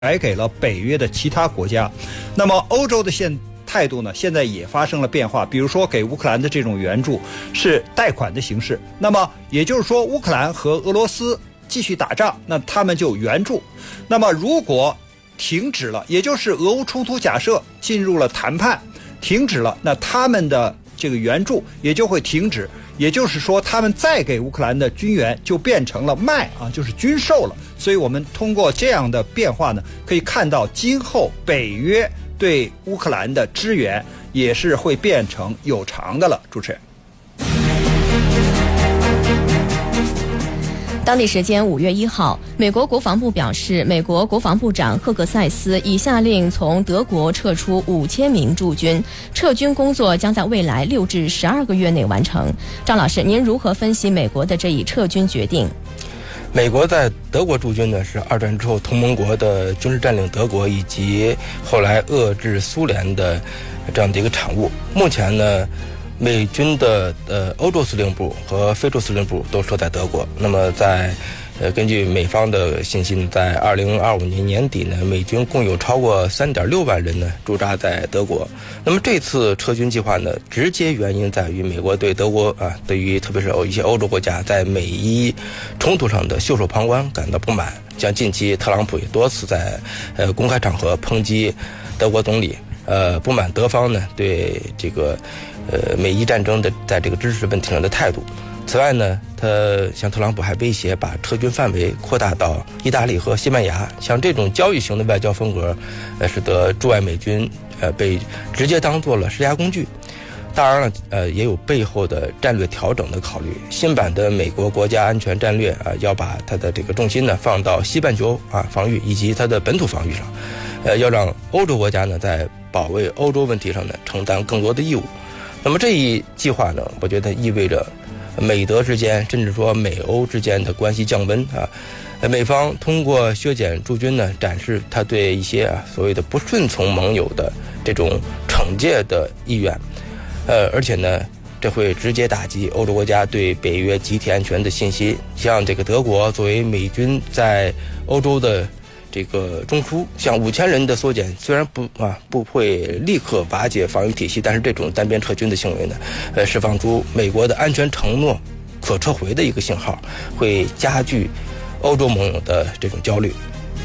改给了北约的其他国家。那么欧洲的态度呢，现在也发生了变化。比如说给乌克兰的这种援助是贷款的形式，那么也就是说乌克兰和俄罗斯继续打仗，那他们就援助。那么如果停止了，也就是俄乌冲突假设进入了谈判，停止了，那他们的这个援助也就会停止。也就是说他们再给乌克兰的军援就变成了卖啊，就是军售了。所以我们通过这样的变化呢，可以看到今后北约对乌克兰的支援也是会变成有偿的了。主持人。 当地时间5月1号，美国国防部表示，美国国防部长赫克塞斯已下令从德国撤出5000名驻军，撤军工作将在未来6至12个月内完成。张老师，您如何分析美国的这一撤军决定？ 美国在德国驻军呢，是2战之后同盟国的军事占领德国以及后来遏制苏联的这样的一个产物。目前呢，美军的欧洲司令部和非洲司令部都设在德国。那么根据美方的信息呢，在2025年年底呢，美军共有超过3.6万人呢驻扎在德国。那么这次撤军计划呢，直接原因在于美国对德国对于特别是一些欧洲国家在美伊冲突上的袖手旁观感到不满。像近期特朗普也多次在公开场合抨击德国总理，不满德方呢对这个美伊战争的在这个支持问题上的态度。此外呢，像特朗普还威胁把撤军范围扩大到意大利和西班牙。像这种交易型的外交风格，使得驻外美军被直接当作了施压工具。当然了，也有背后的战略调整的考虑。新版的美国国家安全战略要把它的这个重心呢放到西半球防御以及它的本土防御上，要让欧洲国家呢在保卫欧洲问题上呢承担更多的义务。那么这一计划呢，我觉得意味着美德之间，甚至说美欧之间的关系降温美方通过削减驻军呢，展示他对一些所谓的不顺从盟友的这种惩戒的意愿，而且呢，这会直接打击欧洲国家对北约集体安全的信心。像这个德国作为美军在欧洲的这个中枢，像5000人的缩减，虽然不会立刻瓦解防御体系，但是这种单边撤军的行为呢，释放出美国的安全承诺可撤回的一个信号，会加剧欧洲盟友的这种焦虑。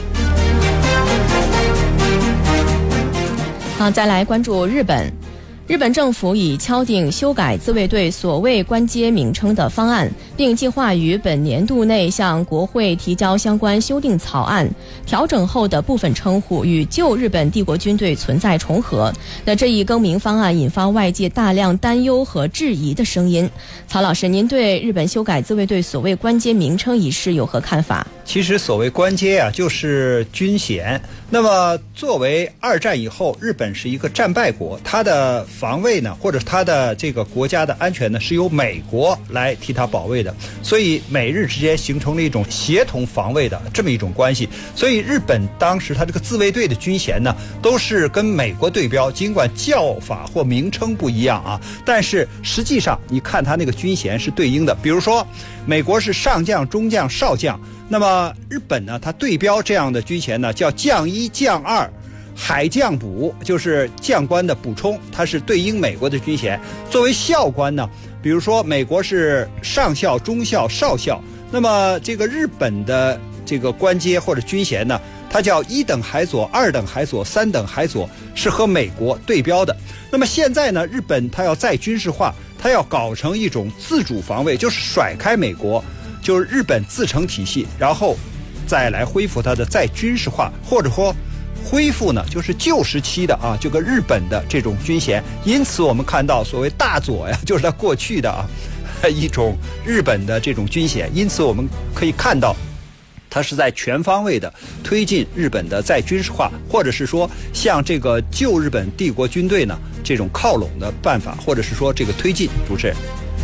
好，再来关注日本。日本政府已敲定修改自卫队所谓官阶名称的方案，并计划于本年度内向国会提交相关修订草案。调整后的部分称呼与旧日本帝国军队存在重合。那这一更名方案引发外界大量担忧和质疑的声音。曹老师，您对日本修改自卫队所谓官阶名称一事有何看法？ 其实所谓官阶就是军衔。那么作为2战以后日本是一个战败国，它的防卫呢，或者它的这个国家的安全呢，是由美国来替它保卫的，所以美日之间形成了一种协同防卫的这么一种关系。所以日本当时它这个自卫队的军衔呢，都是跟美国对标，尽管叫法或名称不一样但是实际上你看它那个军衔是对应的。比如说美国是上将、中将、少将，那么日本呢，它对标这样的军衔呢，叫将1、将2、海将补，就是将官的补充，它是对应美国的军衔。作为校官呢，比如说美国是上校、中校、少校，那么这个日本的这个官阶或者军衔呢，它叫1等海佐、2等海佐、3等海佐，是和美国对标的。那么现在呢，日本它要再军事化，它要搞成一种自主防卫，就是甩开美国，就是日本自成体系，然后再来恢复它的再军事化，或者说恢复呢，就是旧时期的这个日本的这种军衔。因此我们看到所谓大佐就是它过去的一种日本的这种军衔。因此我们可以看到它是在全方位的推进日本的再军事化，或者是说像这个旧日本帝国军队呢这种靠拢的办法，或者是说这个推进。主持人。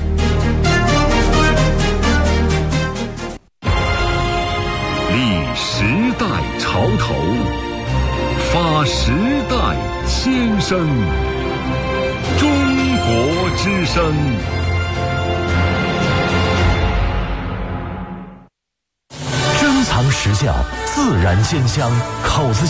历时代潮头，发时代先声，中国之声。 珍藏时效，自然鲜香，口子